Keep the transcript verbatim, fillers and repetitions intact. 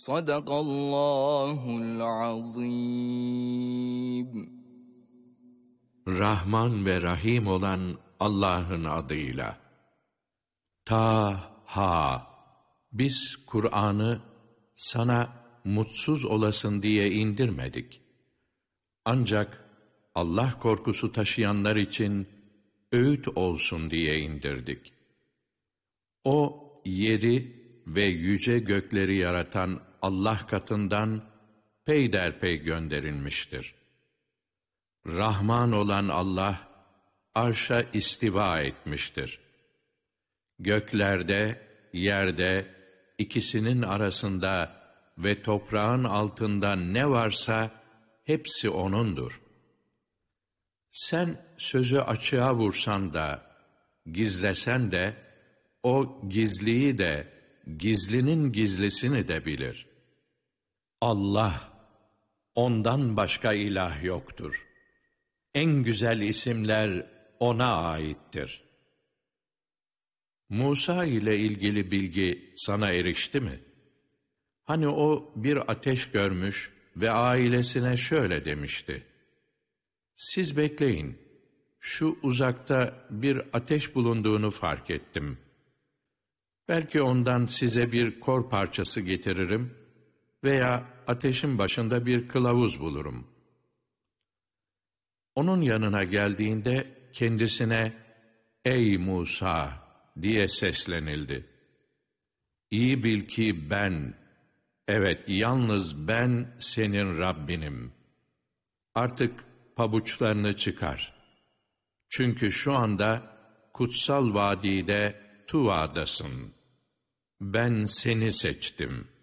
Sadakallahul azim. Rahman ve Rahim olan Allah'ın adıyla. Ta-ha. Biz Kur'an'ı sana mutsuz olasın diye indirmedik. Ancak Allah korkusu taşıyanlar için öğüt olsun diye indirdik. O yeri ve yüce gökleri yaratan Allah katından peyderpey gönderilmiştir. Rahman olan Allah arşa istiva etmiştir. Göklerde, yerde, ikisinin arasında ve toprağın altında ne varsa hepsi O'nundur. Sen sözü açığa vursan da, gizlesen de, O gizliyi de, gizlinin gizlisini de bilir. Allah, ondan başka ilah yoktur. En güzel isimler O'na aittir. Musa ile ilgili bilgi sana erişti mi? Hani o bir ateş görmüş ve ailesine şöyle demişti: Siz bekleyin, şu uzakta bir ateş bulunduğunu fark ettim. Belki ondan size bir kor parçası getiririm veya ateşin başında bir kılavuz bulurum. Onun yanına geldiğinde kendisine, Ey Musa! diye seslenildi. İyi bil ki ben, evet yalnız ben senin Rabbinim. Artık pabuçlarını çıkar. Çünkü şu anda kutsal vadide Tuva'dasın. Ben seni seçtim.